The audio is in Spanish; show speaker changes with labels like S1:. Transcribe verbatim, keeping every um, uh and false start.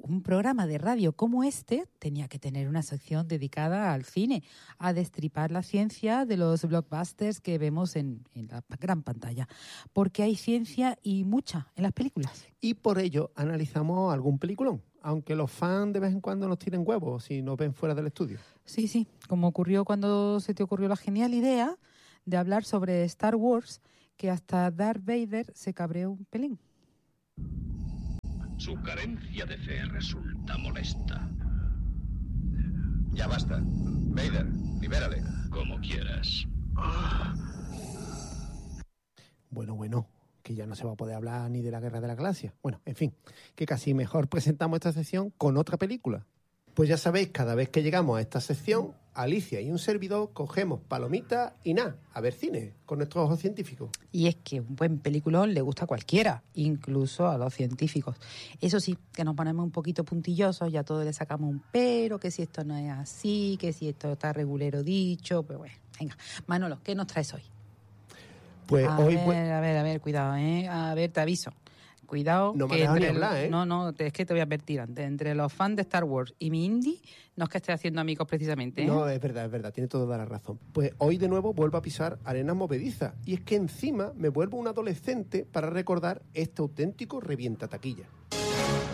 S1: un programa de radio como este tenía que tener una sección dedicada al cine, a destripar la ciencia de los blockbusters que vemos en, en la gran pantalla, porque hay ciencia y mucha en las películas.
S2: Y por ello analizamos algún peliculón, aunque los fans de vez en cuando nos tiren huevos si nos ven fuera del estudio.
S1: Sí, sí, como ocurrió cuando se te ocurrió la genial idea de hablar sobre Star Wars, que hasta Darth Vader se cabreó un pelín.
S3: Su carencia de fe resulta molesta.
S4: Ya basta. Vader, libérale.
S3: Como quieras.
S2: Bueno, bueno, que ya no se va a poder hablar ni de la Guerra de la Galaxia. Bueno, en fin, que casi mejor presentamos esta sección con otra película. Pues ya sabéis, cada vez que llegamos a esta sección, Alicia y un servidor cogemos palomitas y nada, a ver cine, con nuestros ojos científicos.
S1: Y es que un buen peliculón le gusta a cualquiera, incluso a los científicos. Eso sí, que nos ponemos un poquito puntillosos, ya todos le sacamos un pero, que si esto no es así, que si esto está regulero dicho, pues bueno, venga. Manolo, ¿qué nos traes hoy?
S2: Pues
S1: a
S2: hoy...
S1: ver,
S2: Pues...
S1: a ver, a ver, cuidado, ¿eh? A ver, te aviso. Cuidado,
S2: no me
S1: que
S2: dejas
S1: entre
S2: ni hablar, ¿eh?
S1: No, no, es que te voy a advertir antes. Entre los fans de Star Wars y mi indie, no es que esté haciendo amigos precisamente, ¿eh?
S2: No, es verdad, es verdad, tiene toda la razón. Pues hoy de nuevo vuelvo a pisar arenas movedizas. Y es que encima me vuelvo un adolescente para recordar este auténtico revienta taquilla.